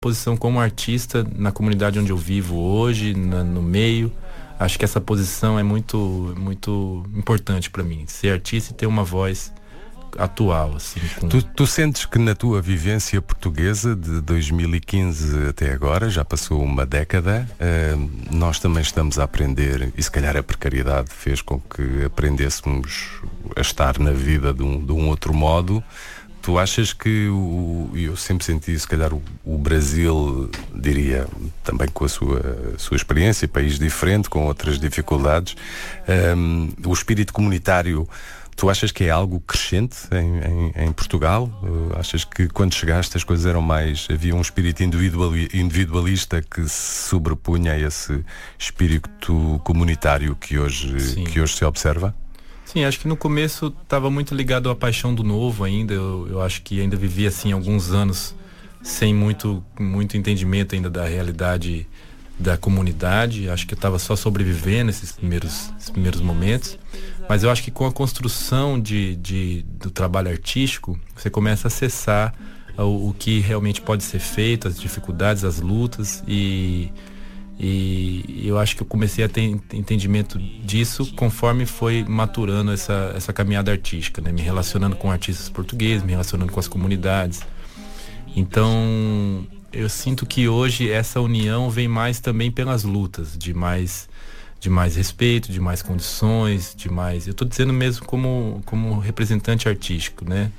posição como artista na comunidade onde eu vivo hoje, no meio. Acho que essa posição é muito, muito importante para mim, ser artista e ter uma voz atual, assim. Tu sentes que na tua vivência portuguesa de 2015 até agora, já passou uma década, nós também estamos a aprender, e se calhar a precariedade fez com que aprendêssemos a estar na vida de um outro modo. Tu achas que, eu sempre senti, se calhar o Brasil, diria, também com a sua experiência, país diferente, com outras dificuldades, o espírito comunitário, tu achas que é algo crescente em Portugal? Achas que quando chegaste as coisas eram mais... Havia um espírito individualista que se sobrepunha a esse espírito comunitário que hoje se observa? Sim, acho que no começo estava muito ligado à paixão do novo ainda. Eu acho que ainda vivia assim alguns anos sem muito entendimento ainda da realidade da comunidade. Acho que eu estava só sobrevivendo esses primeiros momentos. Mas eu acho que com a construção do trabalho artístico, você começa a acessar o que realmente pode ser feito, as dificuldades, as lutas, e eu acho que eu comecei a ter entendimento disso conforme foi maturando essa caminhada artística, né? Me relacionando com artistas portugueses, me relacionando com as comunidades. Então, eu sinto que hoje essa união vem mais também pelas lutas, de mais respeito, de mais condições, eu estou dizendo mesmo como representante artístico, né?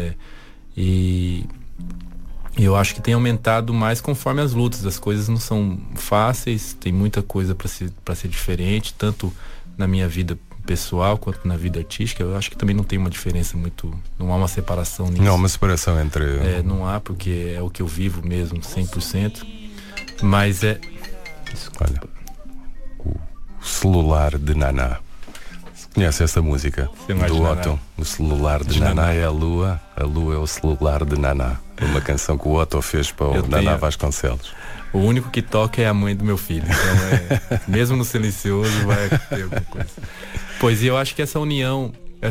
E eu acho que tem aumentado mais conforme as lutas. As coisas não são fáceis, tem muita coisa para ser diferente, tanto na minha vida pessoal quanto na vida artística. Eu acho que também não tem uma diferença muito, não há uma separação nisso. Não há uma separação entre... não há, porque é o que eu vivo mesmo, 100%. Mas Olha, o celular de Naná. Conhece essa música do Otto? O celular de Naná é a lua é o celular de Naná. Uma canção que o Otto fez para o Naná Vasconcelos. O único que toca é a mãe do meu filho. Então mesmo no silencioso vai ter alguma coisa. Pois eu acho que essa união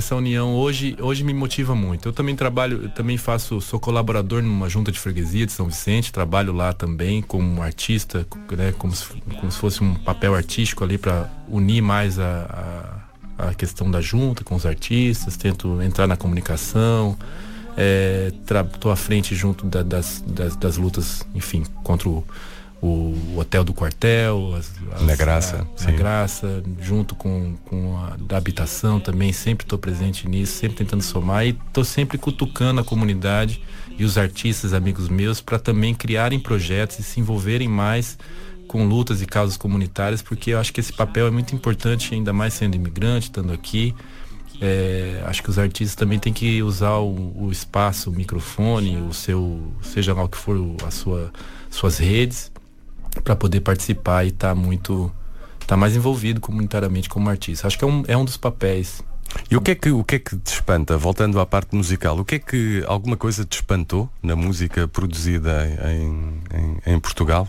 hoje me motiva muito. Eu também sou colaborador numa junta de freguesia de São Vicente, trabalho lá também como artista, né, como se fosse um papel artístico ali para unir mais a questão da junta com os artistas, tento entrar na comunicação, estou à frente junto das lutas, enfim, contra o Hotel do Quartel, na Graça, junto com a da habitação também, sempre estou presente nisso, sempre tentando somar, e estou sempre cutucando a comunidade e os artistas, amigos meus, para também criarem projetos e se envolverem mais com lutas e causas comunitárias, porque eu acho que esse papel é muito importante, ainda mais sendo imigrante, estando aqui. Acho que os artistas também têm que usar o espaço, o microfone, seja lá o que for, suas redes, para poder participar e tá mais envolvido comunitariamente como artista. Acho que é um dos papéis. E o que é que te espanta, voltando à parte musical, o que é que alguma coisa te espantou na música produzida em Portugal?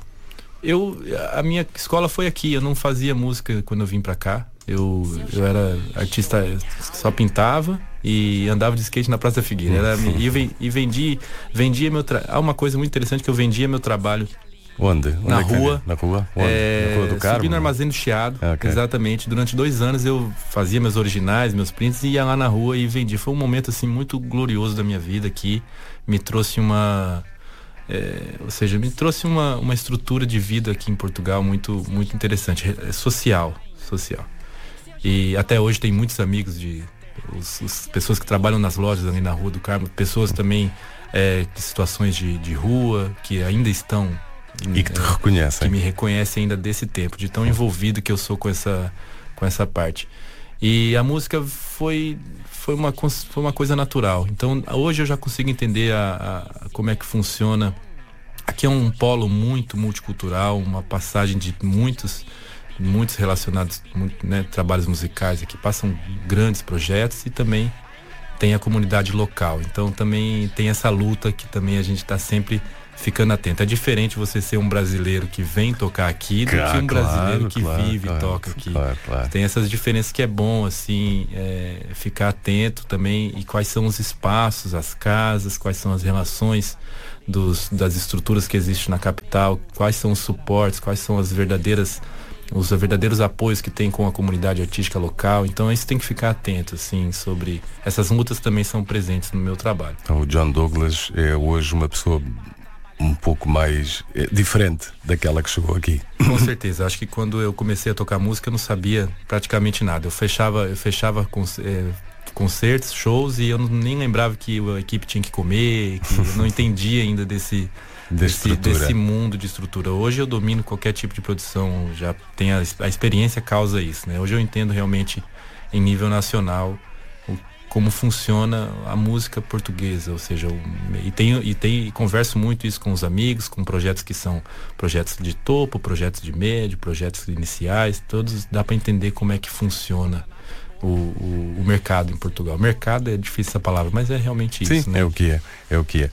A minha escola foi aqui, eu não fazia música quando eu vim pra cá. Eu era artista, só pintava e andava de skate na Praça Figueira. E vendia meu trabalho. Há uma coisa muito interessante, que eu vendia meu trabalho. Onde? Na rua. Na rua? Onde? Na Rua do Carmo? Subi no Armazém do Chiado, okay. Exatamente. Durante 2 anos eu fazia meus originais, meus prints, e ia lá na rua e vendia. Foi um momento assim muito glorioso da minha vida, que me trouxe me trouxe uma estrutura de vida aqui em Portugal muito, muito interessante, social. E até hoje tem muitos amigos as pessoas que trabalham nas lojas ali na Rua do Carmo, pessoas também de situações de rua, que ainda estão... E que te reconhecem. Que me reconhecem ainda desse tempo, de tão envolvido que eu sou com essa parte. E a música foi uma coisa natural. Então hoje eu já consigo entender como é que funciona. Aqui é um polo muito multicultural, uma passagem de muitos relacionados, né, trabalhos musicais aqui, passam grandes projetos, e também tem a comunidade local. Então também tem essa luta que também a gente está sempre ficando atento. É diferente você ser um brasileiro que vem tocar aqui do que um brasileiro que vive e toca aqui. Claro. Tem essas diferenças que é bom, assim, ficar atento também, e quais são os espaços, as casas, quais são as relações das estruturas que existem na capital, quais são os suportes, quais são os verdadeiros apoios que tem com a comunidade artística local. Então isso tem que ficar atento, assim, sobre essas lutas também são presentes no meu trabalho. Então o John Douglas é hoje uma pessoa um pouco mais diferente daquela que chegou aqui. Com certeza, acho que quando eu comecei a tocar música eu não sabia praticamente nada. Eu fechava concertos, shows, e eu nem lembrava que a equipe tinha que comer, que eu não entendia ainda desse mundo de estrutura. Hoje eu domino qualquer tipo de produção, já tenho a experiência causa isso, né? Hoje eu entendo realmente em nível nacional como funciona a música portuguesa, ou seja, e converso muito isso com os amigos, com projetos que são projetos de topo, projetos de médio, projetos iniciais, todos dá para entender como é que funciona o mercado em Portugal. Mercado é difícil essa palavra, mas é realmente isso. Sim, né? é o que é.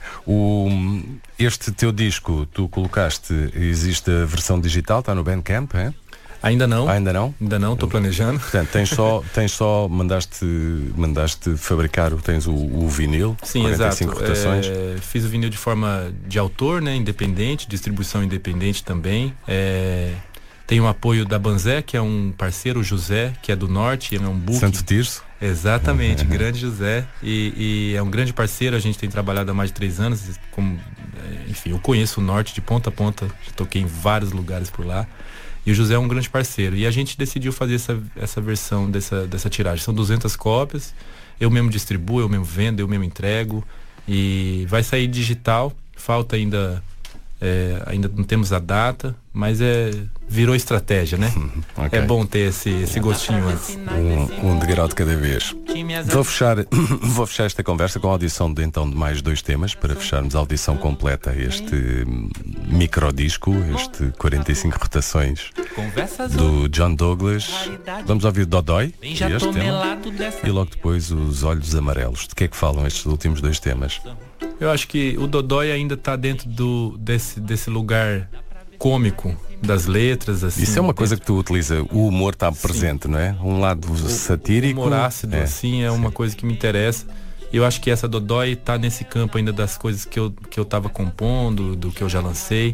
Este teu disco, tu colocaste, existe a versão digital, está no Bandcamp, é? Ainda não. Ainda não? Ainda não, estou planejando. Portanto, tens só mandaste fabricar, tens o vinil. Sim, 45 exato. rotações. Fiz o vinil de forma de autor, né, independente, distribuição independente também. Tem o apoio da Banzé, que é um parceiro, o José, que é do Norte, ele é um book. Santo Tirso. Exatamente, grande José, e é um grande parceiro. A gente tem trabalhado há mais de 3 anos, enfim, eu conheço o Norte de ponta a ponta, já toquei em vários lugares por lá, e o José é um grande parceiro, e a gente decidiu fazer essa versão dessa tiragem. São 200 cópias, eu mesmo distribuo, eu mesmo vendo, eu mesmo entrego, e vai sair digital. Falta ainda não temos a data, mas virou estratégia, né? Okay. É bom ter esse gostinho antes. Um degrau de cada vez. Vou fechar esta conversa com a audição de mais 2 temas, para fecharmos a audição completa a este microdisco, este 45 rotações do John Douglas. Vamos ouvir Dodói, este tema, e logo depois Os Olhos Amarelos. De que é que falam estes últimos 2 temas? Eu acho que o Dodói ainda está dentro desse lugar cômico das letras, assim. Isso é uma coisa que tu utiliza, o humor está presente, não é? Um lado satírico. O humor ácido, assim, uma coisa que me interessa. Eu acho que essa Dodói está nesse campo ainda das coisas que eu estava compondo, do que eu já lancei.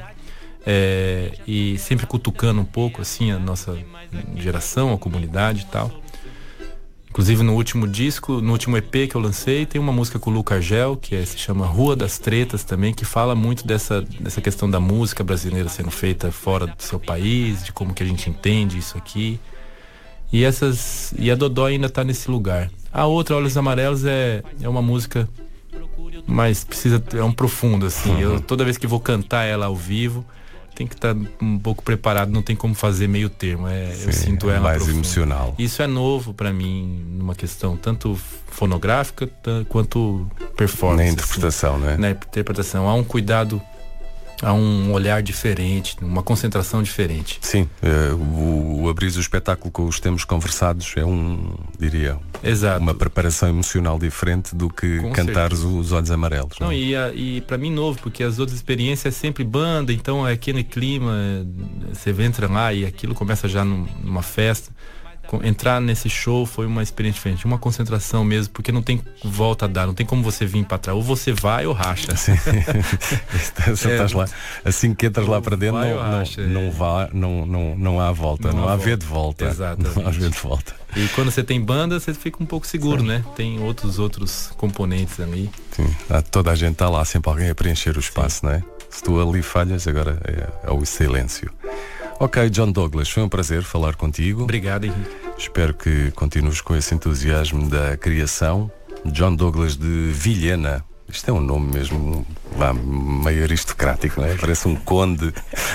E sempre cutucando um pouco, assim, a nossa geração, a comunidade e tal. Inclusive no último disco, no último EP que eu lancei, tem uma música com o Luca Argel, que se chama Rua das Tretas também, que fala muito dessa questão da música brasileira sendo feita fora do seu país, de como que a gente entende isso aqui. E a Dodói ainda tá nesse lugar. A outra, Olhos Amarelos, é uma música, mas é um profundo, assim. Toda vez que vou cantar ela ao vivo, tem que estar um pouco preparado, não tem como fazer meio termo. Eu sinto ela mais profunda. Emocional. Isso é novo para mim, numa questão tanto fonográfica quanto performance. Na interpretação, assim, né? Na interpretação. Há um cuidado, há um olhar diferente, uma concentração diferente. Sim, o abrir o espetáculo com os temas conversados é diria, exato, uma preparação emocional diferente do que com cantares certeza. Os Olhos Amarelos. Não, e para mim novo, porque as outras experiências é sempre banda, então é aquele clima, você entra lá e aquilo começa já numa festa. Entrar nesse show foi uma experiência diferente, uma concentração mesmo, porque não tem volta a dar, não tem como você vir para trás, ou você vai ou racha. Sim. Estás lá, assim que entras lá para dentro, não há volta, não há vê de volta. Exatamente. Não há vê de volta. E quando você tem banda, você fica um pouco seguro, né? Tem outros componentes ali. Sim, toda a gente está lá, sempre alguém a preencher o espaço, não é? Se tu ali falhas, agora é o silêncio. Ok, John Douglas, foi um prazer falar contigo. Obrigado, Henrique. Espero que continues com esse entusiasmo da criação. John Douglas de Vilhena. Isto é um nome mesmo meio aristocrático, não é? Parece um conde.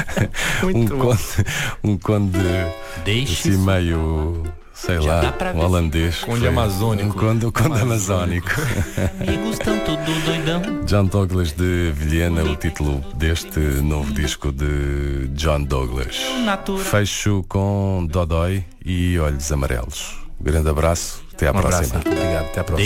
um conde assim meio, sei lá, um holandês. Conde amazônico. Um conde amazónico. Amigos estão tudo doidão. John Douglas de Vilhena, o título deste novo disco de John Douglas. Fecho com Dodói e Olhos Amarelos. Grande abraço, até à próxima. Obrigado, até à próxima.